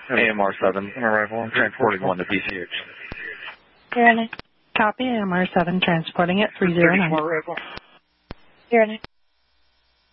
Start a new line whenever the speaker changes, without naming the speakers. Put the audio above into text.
AMR-7, arrival. I'm transporting one to PCH.
Here, Nick. Copy, AMR-7, transporting it, 309.
Arrival.
Here, Nick.